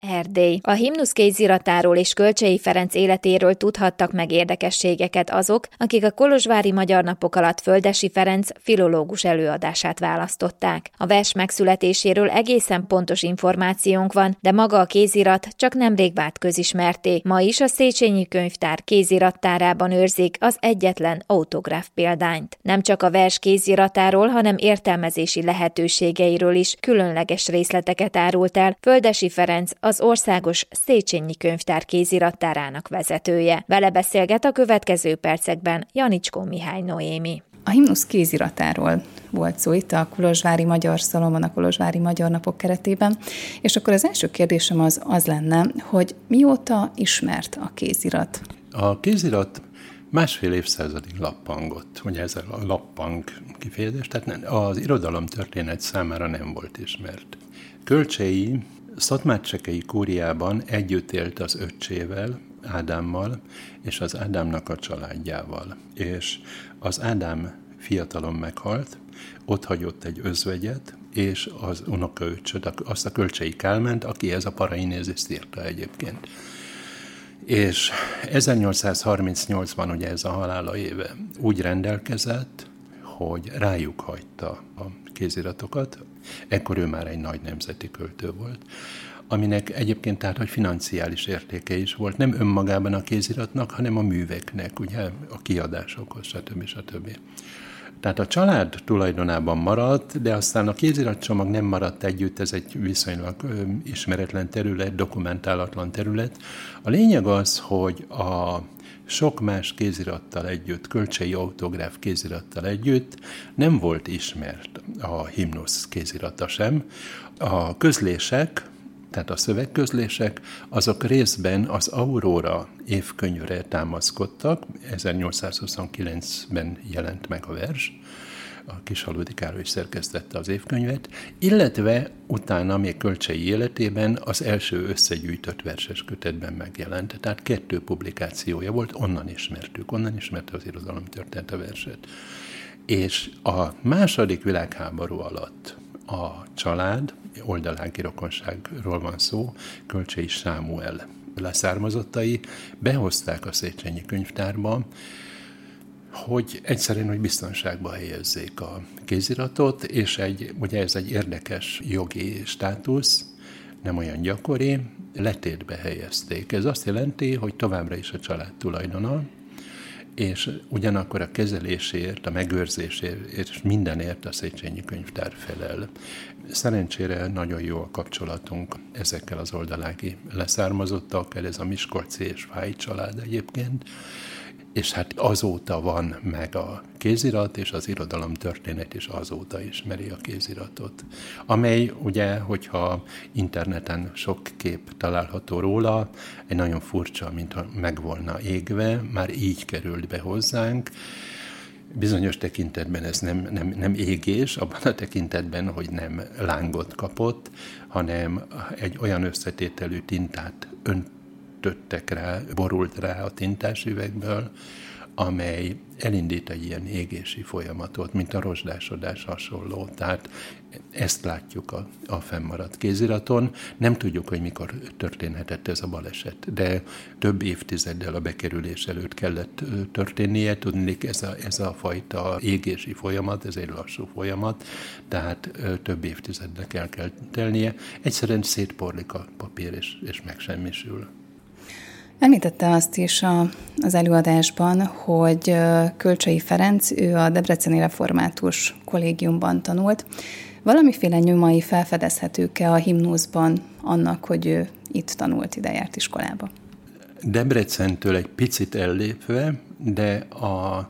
Erdély. A himnusz kéziratáról és Kölcsey Ferenc életéről tudhattak meg érdekességeket azok, akik a kolozsvári Magyar Napok alatt Földessy Ferenc filológus előadását választották. A vers megszületéséről egészen pontos információnk van, de maga a kézirat csak nemrég vált közismertté. Ma is a Széchenyi Könyvtár kézirattárában őrzik az egyetlen autográf példányt. Nem csak a vers kéziratáról, hanem értelmezési lehetőségeiről is különleges részleteket árult el Földessy Ferenc, az Országos Széchenyi Könyvtár kézirattárának vezetője. Vele beszélget a következő percekben Janicskó Mihály Noémi. A himnusz kéziratáról volt szó itt a Kolozsvári Magyar Szalonban, a Kolozsvári Magyar Napok keretében, és akkor az első kérdésem az lenne, hogy mióta ismert a kézirat? A kézirat másfél évszázadig lappangott, ugye ez a lappang kifejezés, tehát az irodalomtörténet számára nem volt ismert. Kölcsey Szatmárcsekei kúriában együtt élt az öccsével, Ádámmal, és az Ádámnak a családjával. És az Ádám fiatalon meghalt, ott hagyott egy özvegyet, és az unokaöccsöt, azt a Kölcsey Kálmánt, aki ez a Parainéziszt írta egyébként. És 1838-ban, ugye ez a halála éve, úgy rendelkezett, hogy rájuk hagyta a kéziratokat, ekkor ő már egy nagy nemzeti költő volt, aminek egyébként tehát, hogy financiális értéke is volt, nem önmagában a kéziratnak, hanem a műveknek, ugye a kiadásokhoz, stb. Tehát a család tulajdonában maradt, de aztán a kéziratcsomag nem maradt együtt, ez egy viszonylag ismeretlen terület, dokumentálatlan terület. A lényeg az, hogy a sok más kézirattal együtt, Kölcsey autográf kézirattal együtt nem volt ismert a himnusz kézirata sem. A közlések, tehát a szövegközlések, azok részben az Aurora évkönyvre támaszkodtak, 1829-ben jelent meg a vers, a Kisfaludy Károly szerkesztette az évkönyvet, illetve utána még Kölcsey életében az első összegyűjtött verses kötetben megjelent. Tehát 2 publikációja volt, onnan ismerte az irodalomtörténet a verset. És a II. Világháború alatt a család, oldalági rokonságról van szó, Kölcsey Sámuel leszármazottai behozták a Széchenyi Könyvtárba, hogy egyszerűen, hogy biztonságba helyezzék a kéziratot, és ugye ez egy érdekes jogi státusz, nem olyan gyakori, letétbe helyezték. Ez azt jelenti, hogy továbbra is a család tulajdona, és ugyanakkor a kezelésért, a megőrzésért és mindenért a Széchenyi Könyvtár felel. Szerencsére nagyon jó a kapcsolatunk ezekkel az oldalági leszármazottakkal, ez a miskolci és Fáy család egyébként, és hát azóta van meg a kézirat, és az irodalomtörténet is azóta ismeri a kéziratot. Amely ugye, hogyha interneten sok kép található róla, egy nagyon furcsa, mintha meg volna égve, már így került be hozzánk. Bizonyos tekintetben ez nem égés, abban a tekintetben, hogy nem lángot kapott, hanem egy olyan összetételű tintát öntöttek rá, borult rá a tintás üvegből, amely elindít egy ilyen égési folyamatot, mint a rozsdásodás hasonló. Tehát ezt látjuk a fennmaradt kéziraton. Nem tudjuk, hogy mikor történhetett ez a baleset, de több évtizeddel a bekerülés előtt kellett történnie. Tudniillik, ez a fajta égési folyamat, ez egy lassú folyamat, tehát több évtizednek el kell telnie. Egyszerűen szétporlik a papír, és megsemmisül. Említette azt is az előadásban, hogy Kölcsey Ferenc, ő a Debreceni Református Kollégiumban tanult. Valamiféle nyomai felfedezhetők-e a himnuszban annak, hogy ő itt tanult, ide járt iskolába? Debrecentől egy picit ellépve, de a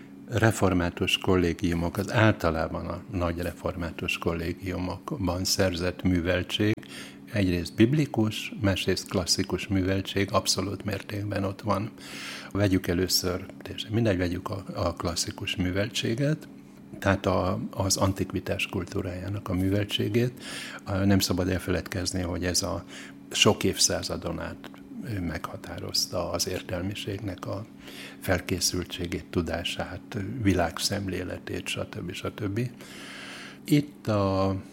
református kollégiumok, az általában a nagy református kollégiumokban szerzett műveltség, egyrészt biblikus, másrészt klasszikus műveltség abszolút mértékben ott van. Vegyük először, vegyük a klasszikus műveltséget, tehát az antikvitás kultúrájának a műveltségét. Nem szabad elfeledkezni, hogy ez a sok évszázadon át meghatározta az értelmiségnek a felkészültségét, tudását, világszemléletét, stb. Itt a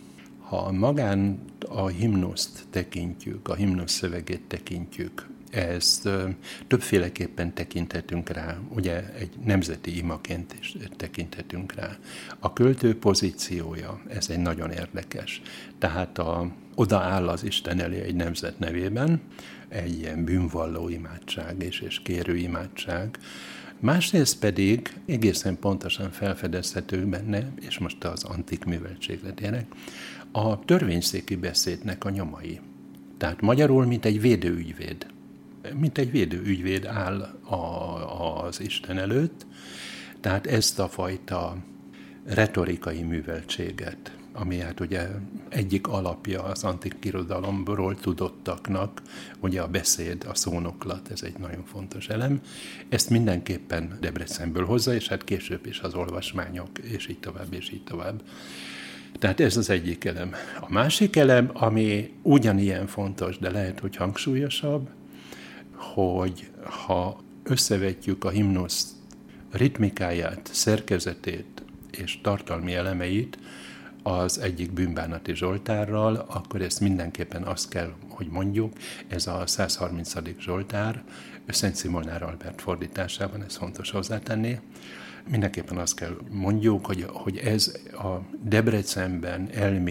Ha magán a himnuszt tekintjük, a himnusz szövegét tekintjük, ezt többféleképpen tekinthetünk rá, ugye egy nemzeti imaként is tekinthetünk rá. A költő pozíciója, ez egy nagyon érdekes. Tehát odaáll az Isten elé egy nemzet nevében, egy ilyen bűnvalló imádság és kérő imádság. Másrészt pedig egészen pontosan felfedezhető benne, és most az antik műveltségre térek, a törvényszéki beszédnek a nyomai. Tehát magyarul, mint egy védőügyvéd. Mint egy védőügyvéd áll az Isten előtt, tehát ezt a fajta retorikai műveltséget, ami hát ugye egyik alapja az antik irodalomról tudottaknak, ugye a beszéd, a szónoklat, ez egy nagyon fontos elem. Ezt mindenképpen Debrecenből hozza, és hát később is az olvasmányok, és így tovább, és így tovább. Tehát ez az egyik elem. A másik elem, ami ugyanilyen fontos, de lehet, hogy hangsúlyosabb, hogy ha összevetjük a himnusz ritmikáját, szerkezetét és tartalmi elemeit az egyik bűnbánati zsoltárral, akkor ezt mindenképpen azt kell, hogy mondjuk, ez a 130. zsoltár, Szent Szimolnár Albert fordításában, ez fontos hozzátenni. Mindenképpen azt kell mondjuk, hogy ez a Debrecenben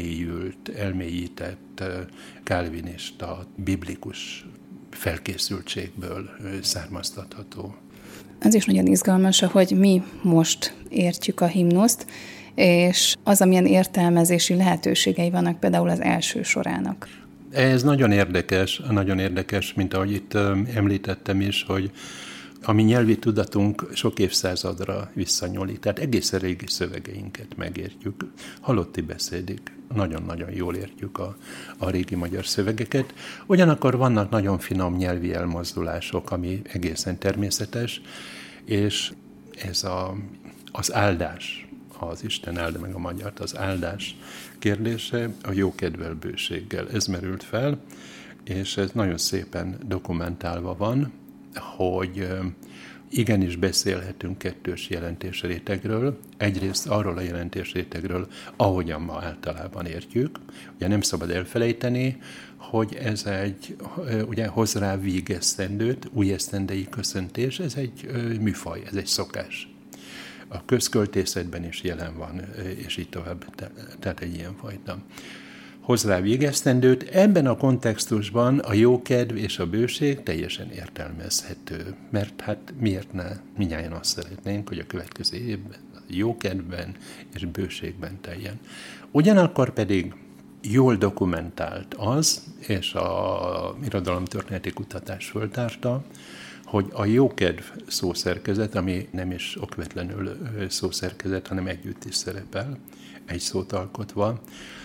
elmélyített kálvinista, biblikus felkészültségből származtatható. Az is nagyon izgalmas, hogy mi most értjük a himnuszt, és az, amilyen értelmezési lehetőségei vannak például az első sorának. Ez nagyon érdekes, mint ahogy itt említettem is, hogy a mi nyelvi tudatunk sok évszázadra visszanyúlik, tehát egészen régi szövegeinket megértjük, halotti beszédig. Nagyon-nagyon jól értjük a régi magyar szövegeket. Ugyanakkor vannak nagyon finom nyelvi elmozdulások, ami egészen természetes, és ez az áldás, az Isten áld meg a magyart, az áldás kérdése a jókedvel, bőséggel. Ez merült fel, és ez nagyon szépen dokumentálva van, hogy igenis beszélhetünk kettős jelentésrétegről. Egyrészt arról a jelentésrétegről, ahogyan ma általában értjük. Ugye nem szabad elfelejteni, hogy ez ugye hoz rá vígesztendőt, új esztendei köszöntés, ez egy műfaj, ez egy szokás. A közköltészetben is jelen van, és így tovább, tehát egy ilyen fajta. Hoz rá végesztendőt. Ebben a kontextusban a jókedv és a bőség teljesen értelmezhető, mert hát miért ne, mindnyájan azt szeretnénk, hogy a következő évben jókedvben és bőségben teljen. Ugyanakkor pedig jól dokumentált az, és a irodalomtörténeti kutatás föltárta, hogy a jókedv szószerkezet, ami nem is okvetlenül szószerkezet, hanem együtt is szerepel, egy szót alkotva,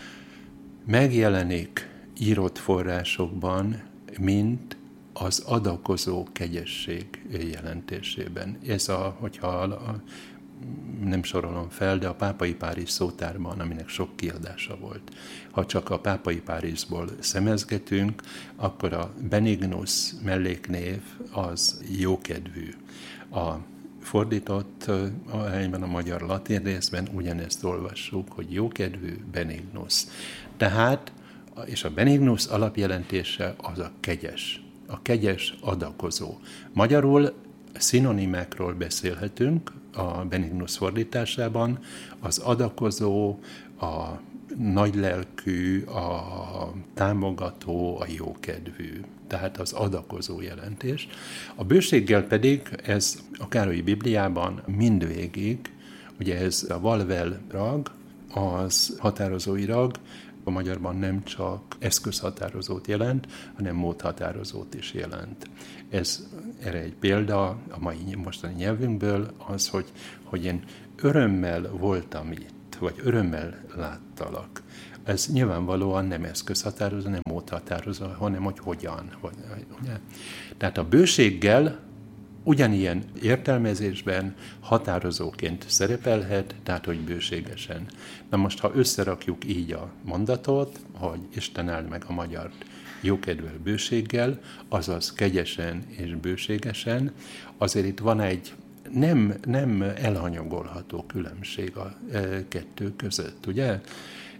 megjelenik írott forrásokban, mint az adakozó kegyesség jelentésében. Ez hogyha nem sorolom fel, de a Pápai Párizs szótárban, aminek sok kiadása volt. Ha csak a Pápai Párizsból szemezgetünk, akkor a benignus melléknév az jókedvű. A fordított helyben a magyar latin részben ugyanezt olvassuk, hogy jókedvű, benignus. Tehát, és a benignus alapjelentése az a kegyes adakozó. Magyarul szinonimákról beszélhetünk a benignus fordításában, az adakozó, a nagylelkű, a támogató, a jókedvű. Tehát az adakozó jelentés. A bőséggel pedig ez a Károlyi Bibliában mindvégig, ugye ez a valvel rag, az határozói rag, a magyarban nem csak eszközhatározót jelent, hanem módhatározót is jelent. Ez erre egy példa a mostani nyelvünkből az, hogy én örömmel voltam itt, vagy örömmel láttalak. Ez nyilvánvalóan nem eszközhatározó, nem módhatározó, hanem hogy hogyan. Ugye? Tehát a bőséggel ugyanilyen értelmezésben határozóként szerepelhet, tehát hogy bőségesen. Na most, ha összerakjuk így a mondatot, hogy Isten áld meg a magyart jókedvel, bőséggel, azaz kegyesen és bőségesen, azért itt van egy nem elhanyagolható különbség a kettő között, ugye?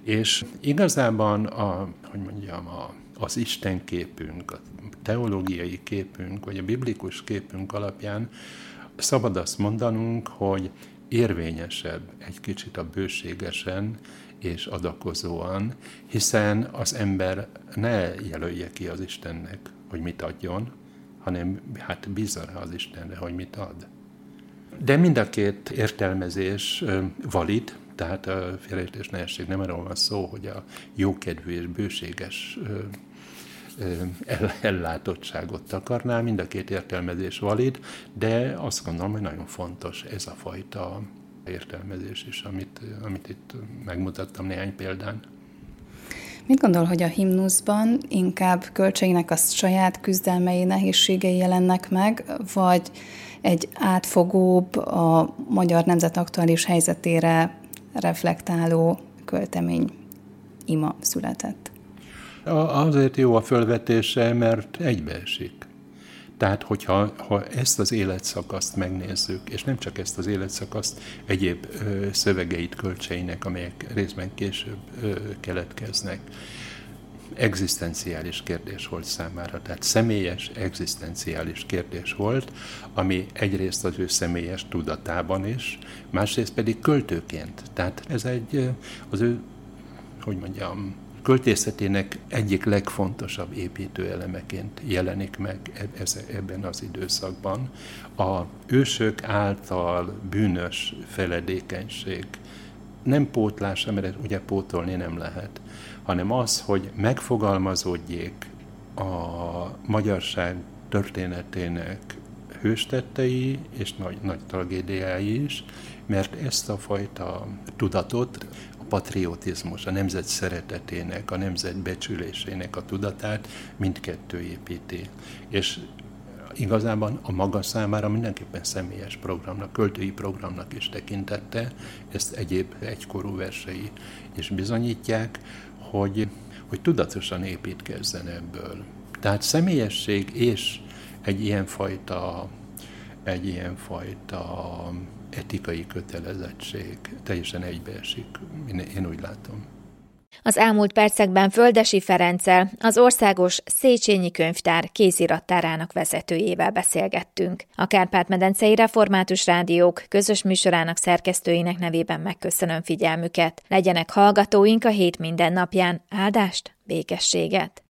És igazában az Isten képünk, a teológiai képünk, vagy a biblikus képünk alapján szabad azt mondanunk, hogy érvényesebb egy kicsit a bőségesen és adakozóan, hiszen az ember ne jelölje ki az Istennek, hogy mit adjon, hanem bízza rá az Istenre, hogy mit ad. De mind a két értelmezés valid, tehát a félreértés ne essék, nem arról van szó, hogy a jókedvű és bőséges ellátottságot akarná, mind a két értelmezés valid, de azt gondolom, hogy nagyon fontos ez a fajta értelmezés is, amit itt megmutattam néhány példán. Mit gondol, hogy a himnuszban inkább Kölcseinek a saját küzdelmei, nehézségei jelennek meg, vagy egy átfogóbb, a magyar nemzet aktuális helyzetére reflektáló költemény ima született? Azért jó a fölvetése, mert egybeesik. Tehát, ha ezt az életszakaszt megnézzük, és nem csak ezt az életszakaszt, egyéb szövegeit Kölcseinek, amelyek részben később keletkeznek, egzisztenciális kérdés volt számára, tehát személyes, egzisztenciális kérdés volt, ami egyrészt az ő személyes tudatában is, másrészt pedig költőként. Tehát ez az ő, költészetének egyik legfontosabb építőelemeként jelenik meg ebben az időszakban. A ősök által bűnös feledékenység nem pótlása, mert ugye pótolni nem lehet, hanem az, hogy megfogalmazódjék a magyarság történetének hőstettei és nagy tragédiái is, mert ezt a fajta tudatot, a patriotizmus, a nemzet szeretetének, a nemzet becsülésének a tudatát mindkettő építi. És igazában a maga számára mindenképpen személyes programnak, költői programnak is tekintette, ezt egyéb egykorú versei is bizonyítják, hogy tudatosan építkezzen ebből. Tehát személyesség és egy ilyenfajta etikai kötelezettség teljesen egybeesik, én úgy látom. Az elmúlt percekben Földessy Ferenccel, az Országos Széchenyi Könyvtár kézirattárának vezetőjével beszélgettünk. A Kárpát-medencei Református Rádiók közös műsorának szerkesztőinek nevében megköszönöm figyelmüket. Legyenek hallgatóink a hét minden napján. Áldást, békességet!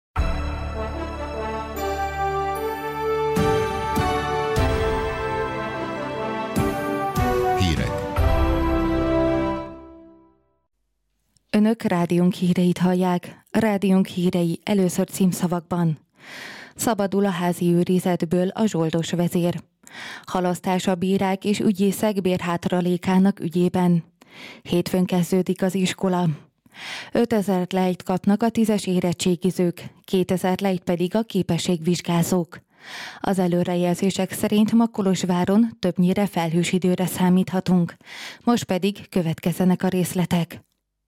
Önök rádiónk híreit hallják. Rádiónk hírei először címszavakban. Szabadul a házi őrizetből a zsoldos vezér. Halasztás a bírák és ügyészek bérhátralékának ügyében. Hétfőn kezdődik az iskola. 5000 lejt kapnak a 10-es érettségizők, 2000 lejt pedig a képességvizsgázók. Az előrejelzések szerint ma Kolozsváron többnyire felhős időre számíthatunk. Most pedig következzenek a részletek.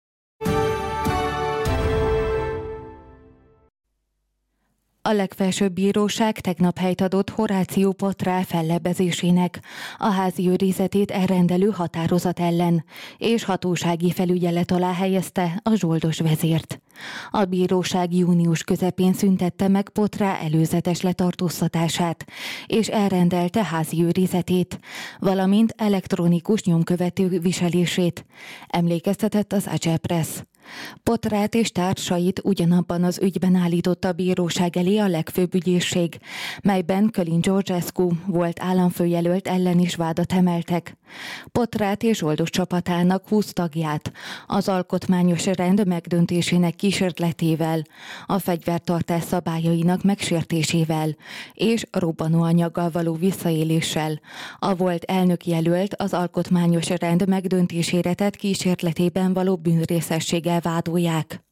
A legfelsőbb bíróság tegnap helyt adott Horácio Potrá fellebbezésének, a házi őrizetét elrendelő határozat ellen, és hatósági felügyelet alá helyezte a zsoldos vezért. A bíróság június közepén szüntette meg Potrá előzetes letartóztatását, és elrendelte házi őrizetét, valamint elektronikus nyomkövető viselését, emlékeztetett az Agile Press. Potrát és társait ugyanabban az ügyben állította a bíróság elé a legfőbb ügyészség, melyben Călin Georgescu volt államfőjelölt ellen is vádat emeltek. Potrát és zsoldos csapatának 20 tagját az alkotmányos rend megdöntésének kísérletével, a fegyvertartás szabályainak megsértésével és robbanóanyaggal való visszaéléssel, a volt elnökjelölt az alkotmányos rend megdöntésére tett kísérletében való bűnrészességgel vádolják.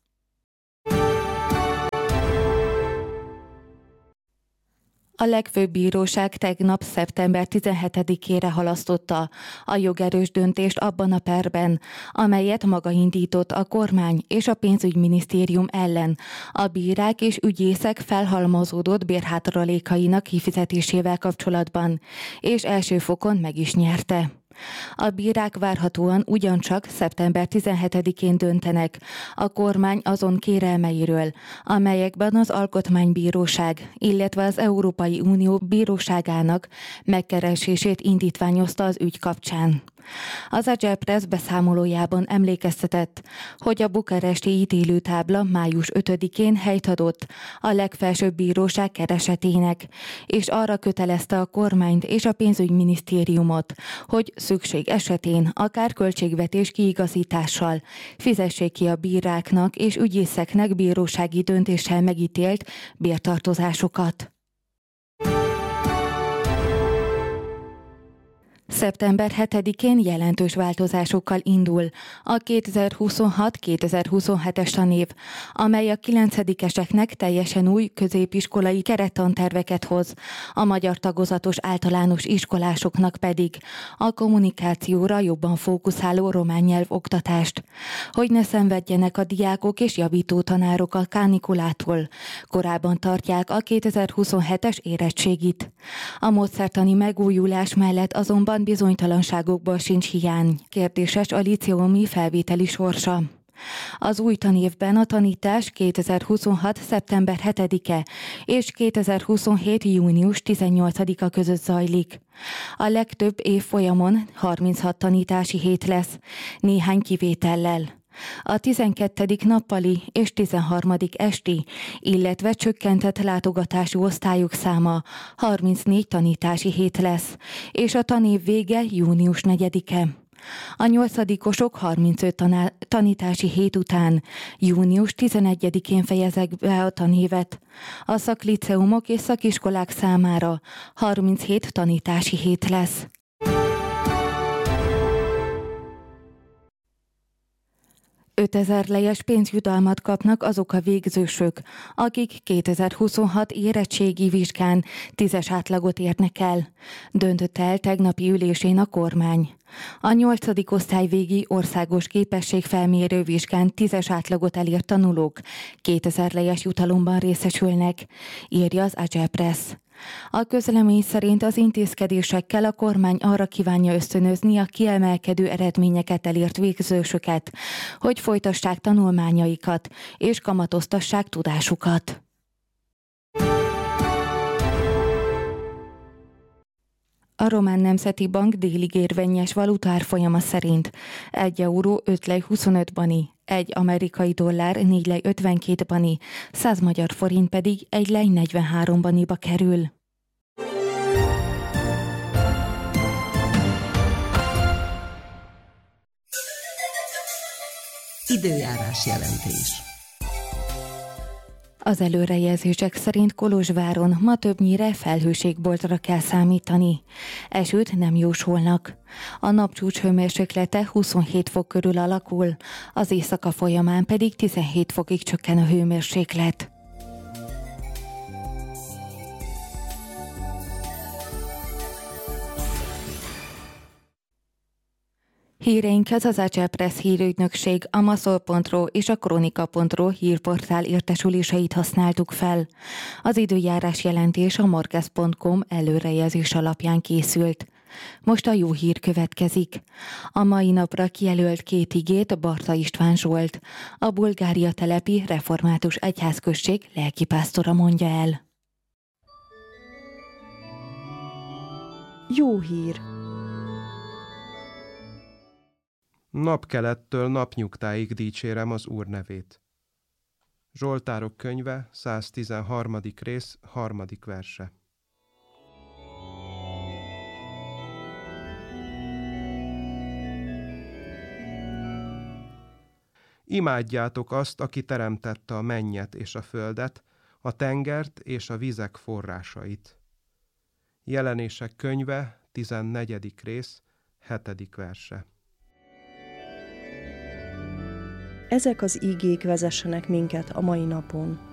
A legfőbb bíróság tegnap szeptember 17-ére halasztotta a jogerős döntést abban a perben, amelyet maga indított a kormány és a pénzügyminisztérium ellen a bírák és ügyészek felhalmozódott bérhátralékainak kifizetésével kapcsolatban, és első fokon meg is nyerte. A bírák várhatóan ugyancsak szeptember 17-én döntenek a kormány azon kérelmeiről, amelyekben az Alkotmánybíróság, illetve az Európai Unió Bíróságának megkeresését indítványozta az ügy kapcsán. Az Agile Press beszámolójában emlékeztetett, hogy a bukaresti ítélőtábla május 5-én helyt adott a legfelsőbb bíróság keresetének, és arra kötelezte a kormányt és a pénzügyminisztériumot, hogy szükség esetén akár költségvetés kiigazítással fizessék ki a bíráknak és ügyészeknek bírósági döntéssel megítélt bértartozásokat. Szeptember 7-én jelentős változásokkal indul a 2026-2027-es tanév, amely a 9-eseknek teljesen új középiskolai kerettanterveket hoz, a magyar tagozatos általános iskolásoknak pedig a kommunikációra jobban fókuszáló román nyelv oktatást. Hogy ne szenvedjenek a diákok és javító tanárok a kánikulától, korábban tartják a 2027-es érettségit. A módszertani megújulás mellett azonban bizonytalanságokból sincs hiány. Kérdéses a líceumi felvételi sorsa. Az új tanévben a tanítás 2026. szeptember 7-e és 2027. június 18-a között zajlik. A legtöbb évfolyamon 36 tanítási hét lesz, néhány kivétellel. A 12. nappali és 13. esti, illetve csökkentett látogatású osztályok száma 34 tanítási hét lesz, és a tanév vége június 4-e. A 8-osok 35 tanítási hét után június 11-én fejezek be a tanévet. A szakliceumok és szakiskolák számára 37 tanítási hét lesz. $5000 pénzjutalmat kapnak azok a végzősök, akik 2026 érettségi vizsgán 10-es átlagot érnek el, döntött el tegnapi ülésén a kormány. A 8. osztályvégi országos képességfelmérő vizsgán 10-es átlagot elért tanulók $2000 jutalomban részesülnek, írja az Agile Press. A közlemény szerint az intézkedésekkel a kormány arra kívánja ösztönözni a kiemelkedő eredményeket elért végzősöket, hogy folytassák tanulmányaikat és kamatoztassák tudásukat. A Román Nemzeti Bank délig érvényes valutárfolyama szerint 1 euró 5 lej 25 bani, 1 amerikai dollár 4 lej 52 bani, 100 magyar forint pedig 1 lej 43 baniba kerül. Időjárás jelentés. Az előrejelzések szerint Kolozsváron ma többnyire felhőségboltra kell számítani. Esőt nem jósolnak. A napcsúcs hőmérséklete 27 fok körül alakul, az éjszaka folyamán pedig 17 fokig csökken a hőmérséklet. Híreinket az Agile Press hírügynökség, a maszol.ro és a kronika.ro hírportál értesüléseit használtuk fel. Az időjárás jelentés a morges.com előrejelzés alapján készült. Most a jó hír következik. A mai napra kijelölt 2 igét Barta István Zsolt, a Bulgária telepi református egyházközség lelkipásztora mondja el. Jó hír! Napkelettől napnyugtáig dicsérem az Úr nevét. Zsoltárok könyve, 113. rész, 3. verse. Imádjátok azt, aki teremtette a mennyet és a földet, a tengert és a vizek forrásait. Jelenések könyve, 14. rész, 7. verse. Ezek az ígék vezessenek minket a mai napon.